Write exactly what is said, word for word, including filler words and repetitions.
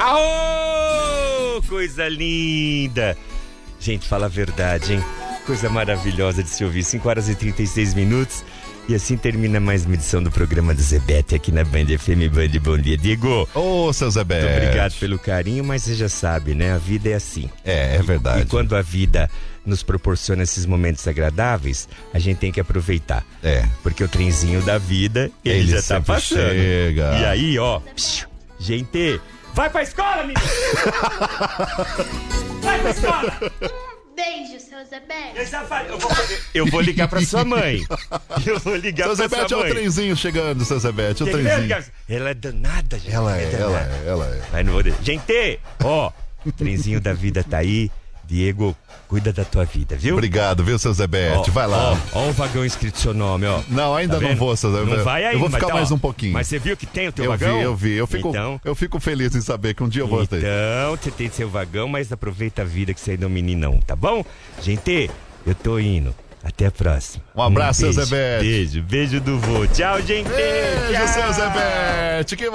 Aô, coisa linda. Gente, fala a verdade, hein? Coisa maravilhosa de se ouvir. cinco horas e trinta e seis minutos. E assim termina mais uma edição do programa do Zebete aqui na Band F M. Band, bom dia, Diego. Ô, seu Zebete. Muito obrigado pelo carinho, mas você já sabe, né? A vida é assim. É, é verdade. E, e quando a vida nos proporciona esses momentos agradáveis, a gente tem que aproveitar. É. Porque o trenzinho da vida, ele, Ele já tá sempre passando. chega. E aí, ó, psiu, gente, vai pra escola, menino! Vai pra escola! Beijo, seu Zebete. Eu já falei, eu vou, eu vou ligar pra sua mãe. Eu vou ligar Seu pra Zebete sua é mãe. o trenzinho chegando, seu Zebete, é o Tem que ver, trenzinho. ligar- Ela é danada, gente. Ela é, danada. ela é, ela é. Mas não vou de- Gente, ó, o trenzinho da vida tá aí. Diego, cuida da tua vida, viu? Obrigado, viu, seu Zebete? Ó, Vai lá. Ó, ó o vagão escrito seu nome, ó. Não, ainda Tá não vendo? vou, seu Zebete. Não vai ainda. Eu vou mas ficar tá, mais ó. um pouquinho. Mas você viu que tem o teu Eu vagão? vi, eu vi. Eu fico, Então, eu fico feliz em saber que um dia eu vou ter. então, você tem seu vagão, mas aproveita a vida que você ainda é um meninão, tá bom? Gente, eu tô indo. Até a próxima. Um abraço, seu beijo, Zebete. Beijo, beijo do vô. Tchau, gente. Beijo, Tchau. seu Zebete. Que